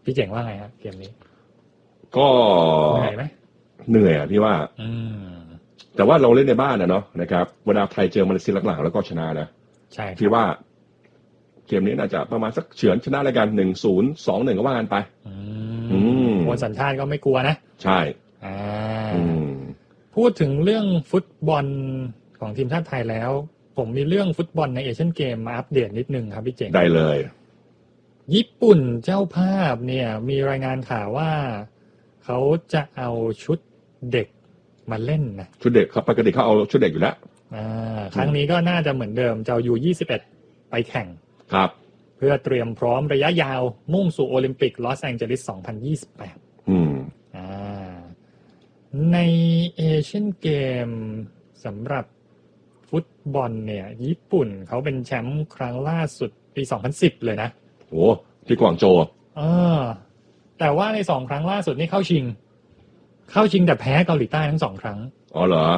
พี่เจ๋งว่าไงครับเกมนี้ก็เหนื่อยไหมเหนื่อยอ่ะพี่ว่าแต่ว่าเราเล่นในบ้านนะเนาะนะครับเวลาไทยเจอมาเลเซียหลังๆแล้วก็ชนะนะใช่พี่ว่าเกมนี้น่าจะประมาณสักเฉือนชนะอะไรกัน 1-0 2-1 ก็ว่ากันไปคนสัญชาติก็ไม่กลัวนะใช่พูดถึงเรื่องฟุตบอลของทีมชาติไทยแล้วผมมีเรื่องฟุตบอลในเอเชียนเกมมาอัปเดตนิดนึงครับพี่เจ๋งได้เลยญี่ปุ่นเจ้าภาพเนี่ยมีรายงานข่าวว่าเขาจะเอาชุดเด็กมาเล่นนะชุดเด็กครับปกติเขาเอาชุดเด็กอยู่แล้วครั้งนี้ก็น่าจะเหมือนเดิมจะเอาU21ไปแข่งครับเพื่อเตรียมพร้อมระยะยาวมุ่งสู่โอลิมปิกลอสแองเจลิส2028ในเอเชียนเกมสำหรับฟุตบอลเนี่ยญี่ปุ่นเขาเป็นแชมป์ครั้งล่าสุดปี2010เลยนะโอ้ที่กวางโจวแต่ว่าใน2ครั้งล่าสุดนี่เข้าชิงแต่แพ้เกาหลีใต้ทั้ง2ครั้งอ๋อเหรอ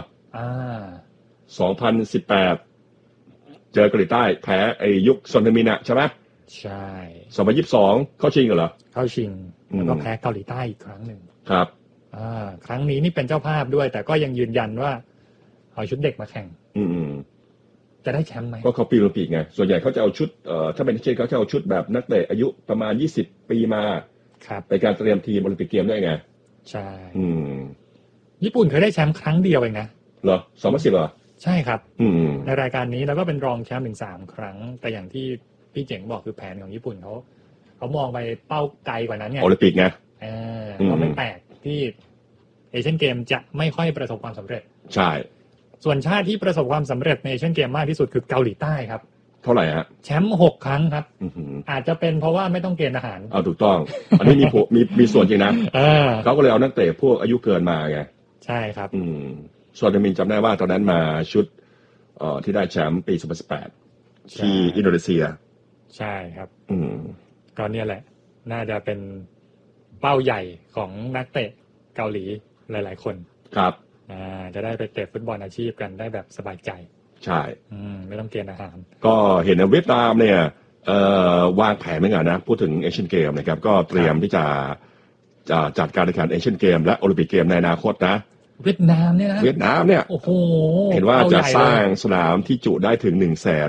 2018เจอเกาหลีใต้แพ้ไอ้ยุคซอนเทมินะใช่ไหมใช่ 2022เข้าชิงเหรอเข้าชิงแล้วก็แพ้เกาหลีใต้อีกครั้งหนึ่งครับครั้งนี้นี่เป็นเจ้าภาพด้วยแต่ก็ยังยืนยันว่าเอาชุดเด็กมาแข่งจะได้แชมป์ไหมก็เขาปีโอลิมปิกไงส่วนใหญ่เขาจะเอาชุดถ้าเป็นเช่นเขาจะเอาชุดแบบนักเตะอายุประมาณ20ปีมาไปการเตรียมทีมโอลิมปิกเกมด้วยไงใช่ญี่ปุ่นเคยได้แชมป์ครั้งเดียวเองนะเหรอ2010เหรอใช่ครับในรายการนี้แล้วก็เป็นรองแชมป์ถึง3ครั้งแต่อย่างที่พี่เจ๋งบอกคือแผนของญี่ปุ่นเขามองไปเป้าไกลกว่านั้นไงโอลิมปิกไงก็ไม่แปลกที่เอเชียนเกมจะไม่ค่อยประสบความสำเร็จใช่ส่วนชาติที่ประสบความสำเร็จในเอเชียนเกมมากที่สุดคือเกาหลีใต้ครับเท่าไหร่ฮะแชมป์6ครั้งครับอาจจะเป็นเพราะว่าไม่ต้องเกณฑ์ทหารถูกต้องอันนี้มีส่วนจริงนะเขาก็เลยเอานักเตะพวกอายุเกินมาไงใช่ครับส่วนมินจำได้ว่าตอนนั้นมาชุดที่ได้แชมป์ปี2018ที่อินโดนีเซียใช่ครับก็เนี่ยแหละน่าจะเป็นเป้าใหญ่ของนักเตะเกาหลีหลายๆคนครับจะได้ไปเตะฟุตบอลอาชีพกันได้แบบสบายใจใช่ไม่ต้องเกณฑ์อาหารก็เห็นเวียดนามเนี่ยวางแผนเหมือนกันนะพูดถึงเอเชียนเกมนะครับก็เตรียมที่จะจัดการแข่งขันเอเชียนเกมและโอลิมปิกเกมในอนาคตนะเวียดนามเนี่ยนะเวียดนามเนี่ยโอ้โหเห็นว่าจะสร้างสนามที่จุได้ถึง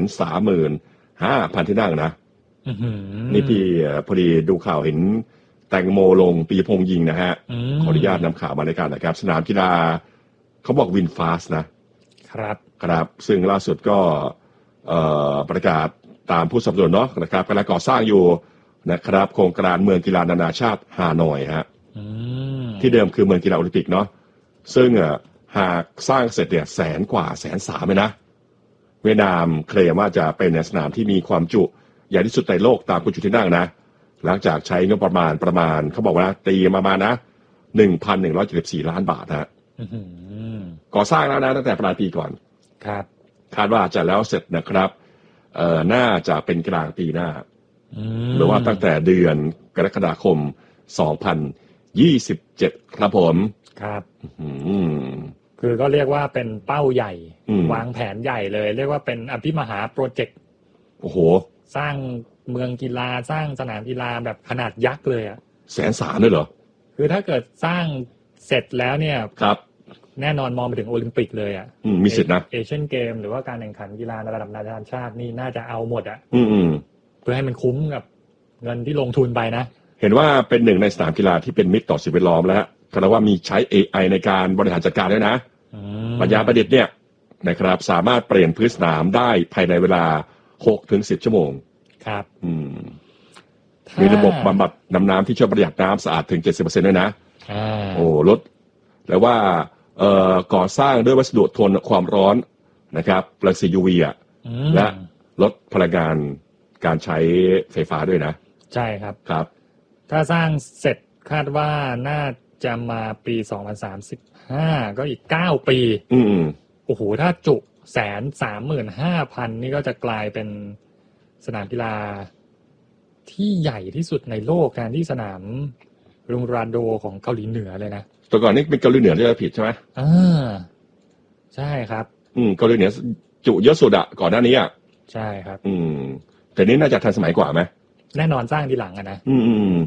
135,000 ที่นั่งนะนี่พี่พอดีดูข่าวเห็นแตงโมลงปีพงษ์ยิงนะฮะขออนุญาตนำข่าวมาในการนะครับสนามกีฬาเขาบอกวินฟาสนะครับซึ่งล่าสุดก็ประกาศตามผู้สนับสนุนเนาะนะครับกำลังก่อสร้างอยู่นะครับโครงการเมืองกีฬานานาชาติฮานอยฮะที่เดิมคือเมืองกีฬาโอลิมปิกเนาะซึ่งหากสร้างเสร็จเนี่ย100,000 เลยนะเวียดนามเคลมว่าจะเป็นสนามที่มีความจุใหญ่ที่สุดในโลกตามจุดที่นั่งนะหลังจากใช้งบประมาณเขาบอกว่าตีประมาณนะ 1,174 ล้านบาทฮะก่อสร้างแล้วนะตั้งแต่ปลายปีก่อนครับคาดว่าจะแล้วเสร็จนะครับน่าจะเป็นกลางปีหน้าหรือว่าตั้งแต่เดือนกรกฎาคม2027ครับผมครับคือก็เรียกว่าเป็นเป้าใหญ่วางแผนใหญ่เลยเรียกว่าเป็นอภิมหาโปรเจกต์โอ้โหสร้างเมืองกีฬาสร้างสนามกีฬาแบบขนาดยักษ์เลย 130,000ด้วยเหรอคือถ้าเกิดสร้างเสร็จแล้วเนี่ยครับแน่นอนมองไปถึงโอลิมปิกเลยมีสิทธินะเอเชียนเกมหรือว่าการแข่งขันกีฬาในระดับนานาชาตินี่น่าจะเอาหมดเพื่อให้มันคุ้มกับเงินที่ลงทุนไปนะเห็นว่าเป็นหนึ่งในสนามกีฬาที่เป็นมิตรต่อสิ่งแวดล้อมแล้วคาดว่ามีใช้ AI ในการบริหารจัดการด้วยนะปัญญาประดิษฐ์เนี่ยนะครับสามารถเปลี่ยนพื้นสนามได้ภายในเวลา 6-10 ชั่วโมงครับมีระบบบำบัดน้ำที่ช่วยประหยัดน้ำสะอาดถึง 70% ด้วยนะลดแล้วว่าก่อสร้างด้วยวัสดุทนความร้อนนะครับรังสี UV และลดพลังงานการใช้ไฟฟ้าด้วยนะใช่ครับครับถ้าสร้างเสร็จคาดว่าน่าจะมาปี2035ก็อีก9ปีโอ้โหถ้าจุ 135,000 นี่ก็จะกลายเป็นสนามกีฬาที่ใหญ่ที่สุดในโลกการที่สนามรุงราโดของเกาหลีเหนือเลยนะแต่ก่อนนี้เป็นเกาหลีเหนือที่จะผิดใช่ไหมใช่ครับเกาหลีเหนือจุเยอะสุดก่อนหน้านี้ใช่ครับแต่นี้น่าจะทันสมัยกว่าไหมแน่นอนสร้างทีหลังนะ